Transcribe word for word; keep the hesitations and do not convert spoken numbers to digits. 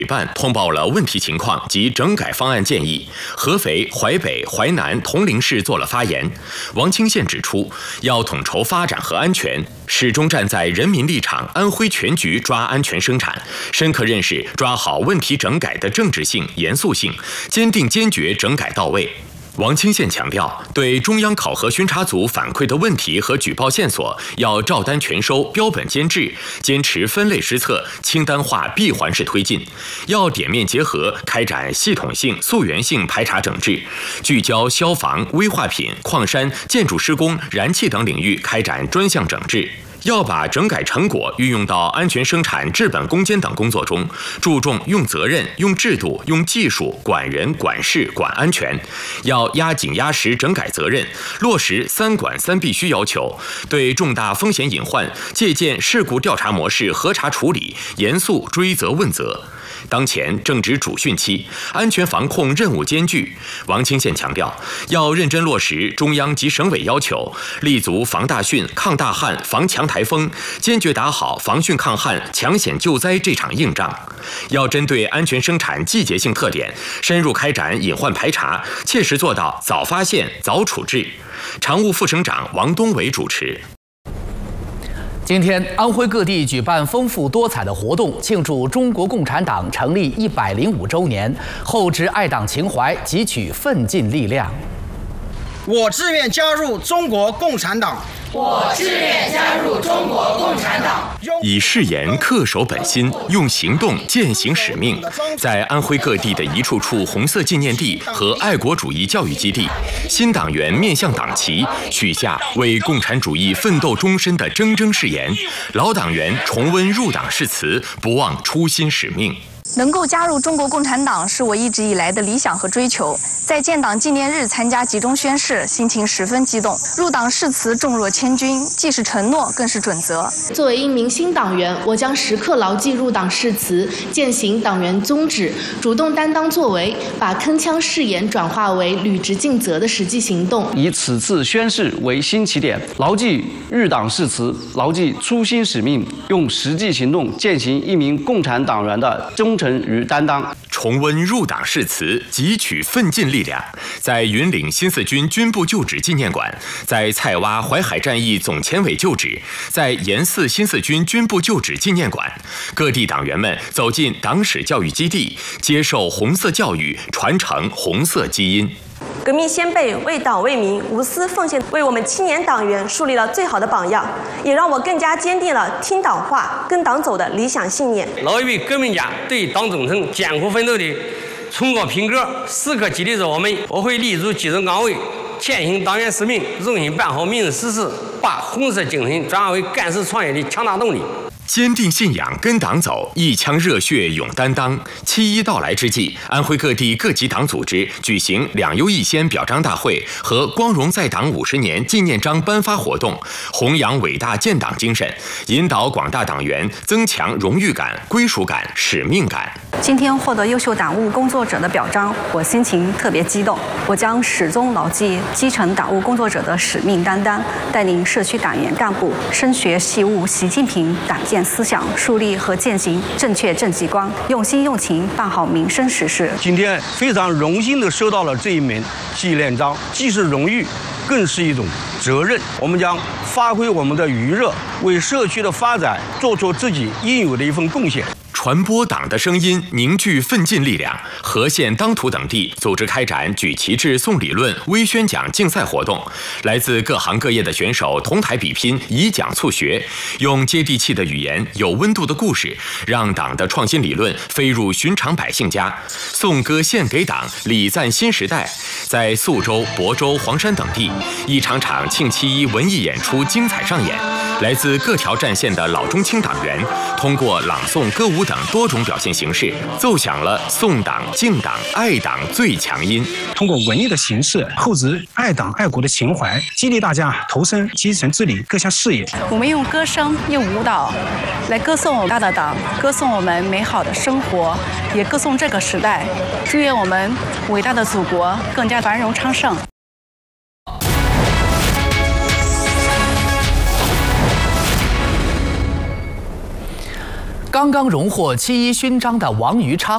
举办通报了问题情况及整改方案建议，合肥、淮北、淮南、铜陵市做了发言。王清县指出，要统筹发展和安全，始终站在人民立场，安徽全局抓安全生产，深刻认识抓好问题整改的政治性、严肃性，坚定坚决整改到位。王清县强调，对中央考核巡查组反馈的问题和举报线索，要照单全收、标本兼治，坚持分类施策、清单化闭环式推进，要点面结合，开展系统性、溯源性排查整治，聚焦消防、危化品、矿山、建筑施工、燃气等领域开展专项整治。要把整改成果运用到安全生产、治本攻坚等工作中，注重用责任、用制度、用技术管人、管事、管安全。要压紧压实整改责任，落实三管三必须要求，对重大风险隐患借鉴事故调查模式核查处理，严肃追责问责。当前正值主汛期，安全防控任务艰巨。王清县强调，要认真落实中央及省委要求，立足防大汛、抗大旱、防强台风，坚决打好防汛抗旱、抢险救灾这场硬仗。要针对安全生产季节性特点，深入开展隐患排查，切实做到早发现、早处置。常务副省长王东伟主持。 今天，安徽各地举办丰富多彩的活动，庆祝中国共产党成立一百零五周年，厚植爱党情怀，汲取奋进力量。 我自愿加入中国共产党。 我志愿加入中国共产党。 以誓言恪守本心，用行动践行使命，在安徽各地的一处处红色纪念地和爱国主义教育基地，新党员面向党旗，许下为共产主义奋斗终身的铮铮誓言；老党员重温入党誓词，不忘初心使命。 能够加入中国共产党是我一直以来的理想和追求。在建党纪念日参加集中宣誓，心情十分激动。入党誓词重若千钧，既是承诺，更是准则。 作为一名新党员，我将时刻牢记入党誓词，践行党员宗旨，主动担当作为，把铿锵誓言转化为履职尽责的实际行动。 以此次宣誓为新起点，牢记入党誓词，牢记初心使命，用实际行动践行一名共产党员的忠诚与担当。 重温入党誓词，汲取奋进力量。在云岭新四军军部旧址纪念馆，在菜洼淮海战役总前委旧址，在延寺新四军军部旧址纪念馆，各地党员们走进党史教育基地，接受红色教育，传承红色基因。 革命先辈为党为民无私奉献，为我们青年党员树立了最好的榜样，也让我更加坚定了听党话、跟党走的理想信念。 老一辈革命家对党忠诚、艰苦奋斗的崇高品格，时刻激励着我们。我会立足基层岗位，践行党员使命，用心办好民生实事，把红色精神转化为干事创业的强大动力。 坚定信仰跟党走，一腔热血勇担当。七一到来之际，安徽各地各级党组织举行两优一先表彰大会和光荣在党五十年纪念章颁发活动，弘扬伟大建党精神，引导广大党员增强荣誉感、归属感、使命感。 今天获得优秀党务工作者的表彰，我心情特别激动。我将始终牢记基层党务工作者的使命担当，带领社区党员干部深学习悟习近平党建思想，树立和践行正确政绩观，用心用情办好民生实事。 今天非常荣幸地收到了这一枚纪念章，既是荣誉，更是一种责任。我们将发挥我们的余热，为社区的发展做出自己应有的一份贡献。 传播党的声音，凝聚奋进力量。和县、当涂等地组织开展举旗帜、诵理论、微宣讲竞赛活动，来自各行各业的选手同台比拼，以讲促学，用接地气的语言、有温度的故事，让党的创新理论飞入寻常百姓家。颂歌献给党，礼赞新时代。在宿州、亳州、黄山等地，一场场庆七一文艺演出精彩上演。来自各条战线的老中青党员，通过朗诵、歌舞等多种表现形式，奏响了颂党、敬党、爱党最强音。 通过文艺的形式，厚植爱党爱国的情怀，激励大家投身基层治理各项事业。 我们用歌声、用舞蹈来歌颂我们大的党，歌颂我们美好的生活，也歌颂这个时代。祝愿我们伟大的祖国更加繁荣昌盛。 刚刚荣获七一勋章的王于昌